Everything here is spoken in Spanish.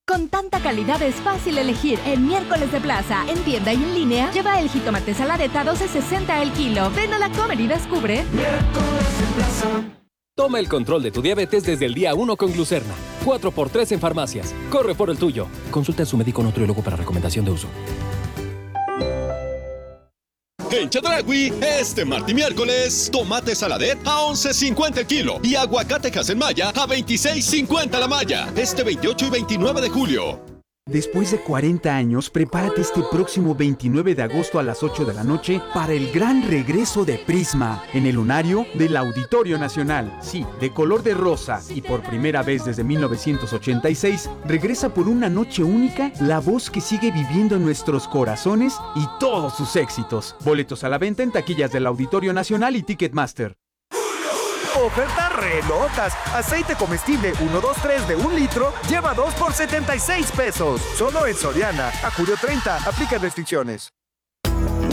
Con tanta calidad es fácil elegir. El miércoles de plaza, en tienda y en línea, lleva el jitomate saladeta 12.60 el kilo. Ven a la Comer y descubre. Miércoles en plaza. Toma el control de tu diabetes desde el día 1 con Glucerna. 4x3 en farmacias. Corre por el tuyo. Consulta a su médico nutriólogo para recomendación de uso. En Chedraui, este martes y miércoles, tomate saladet a 11.50 el kilo y aguacate Hasenmaya a 26.50 la malla. Este 28 y 29 de julio. Después de 40 años, prepárate este próximo 29 de agosto a las 8 de la noche para el gran regreso de Prisma en el lunario del Auditorio Nacional. Sí, de color de rosa y por primera vez desde 1986, regresa por una noche única la voz que sigue viviendo en nuestros corazones y todos sus éxitos. Boletos a la venta en taquillas del Auditorio Nacional y Ticketmaster. Ofertas re locas. Aceite comestible 123 de 1 litro, lleva 2 por 76 pesos. Solo en Soriana. A julio 30, aplica restricciones.